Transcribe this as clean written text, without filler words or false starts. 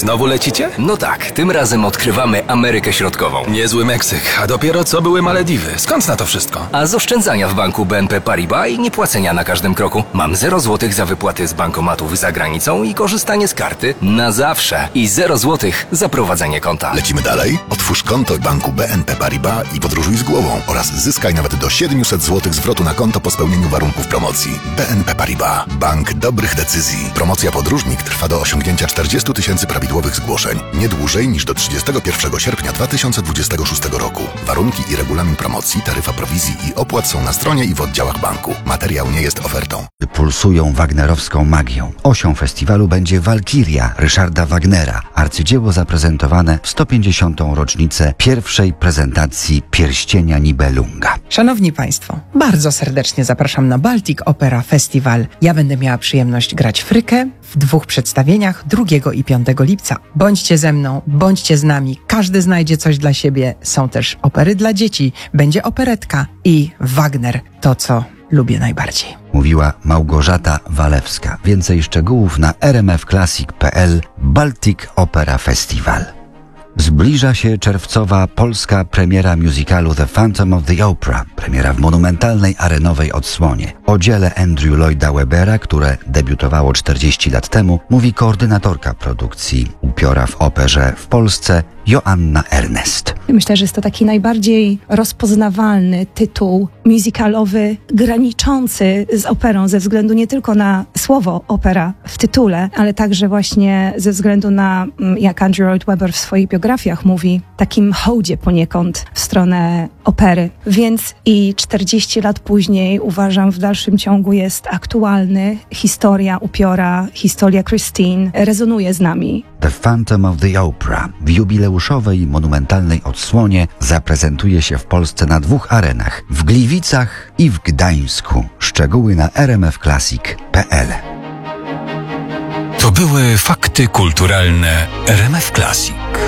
Znowu lecicie? No tak, tym razem odkrywamy Amerykę Środkową. Niezły Meksyk, a dopiero co były Malediwy. Skąd na to wszystko? A z oszczędzania w banku BNP Paribas i niepłacenia na każdym kroku. Mam 0 zł za wypłaty z bankomatów za granicą i korzystanie z karty na zawsze. I 0 zł za prowadzenie konta. Lecimy dalej? Otwórz konto w banku BNP Paribas i podróżuj z głową oraz zyskaj nawet do 700 zł zwrotu na konto po spełnieniu warunków promocji. BNP Paribas. Bank dobrych decyzji. Promocja Podróżnik trwa do osiągnięcia 40 000 prawidłowych zgłoszeń. Nie dłużej niż do 31 sierpnia 2026 roku. Warunki i regulamin promocji, taryfa prowizji i opłat są na stronie i w oddziałach banku. Materiał nie jest ofertą. Pulsują wagnerowską magią. Osią festiwalu będzie Walkiria Ryszarda Wagnera. Arcydzieło zaprezentowane w 150. rocznicę pierwszej prezentacji Pierścienia Nibelunga. Szanowni Państwo, bardzo serdecznie zapraszam na Baltic Opera Festival. Ja będę miała przyjemność grać Frykę w 2 przedstawieniach 2 i 5 lipca. Bądźcie ze mną, bądźcie z nami. Każdy znajdzie coś dla siebie. Są też opery dla dzieci, będzie operetka i Wagner, to co lubię najbardziej. Mówiła Małgorzata Walewska. Więcej szczegółów na rmfclassic.pl. Baltic Opera Festival. Zbliża się czerwcowa polska premiera musicalu The Phantom of the Opera. Premiera w monumentalnej arenowej odsłonie. O dziele Andrew Lloyda Webbera, które debiutowało 40 lat temu, mówi koordynatorka produkcji upiora w operze w Polsce Joanna Ernest. Myślę, że jest to taki najbardziej rozpoznawalny tytuł musicalowy, graniczący z operą ze względu nie tylko na słowo opera w tytule, ale także właśnie ze względu na, jak Andrew Lloyd Webber w swoich biografiach mówi, takim hołdzie poniekąd w stronę opery. Więc i 40 lat później uważam w dalszym ciągu jest aktualny. Historia upiora, historia Christine rezonuje z nami. The Phantom of the Opera w jubileuszowej, monumentalnej odsłonie zaprezentuje się w Polsce na 2 arenach, w Gliwicach i w Gdańsku. Szczegóły na rmfclassic.pl. To były fakty kulturalne RMF Classic.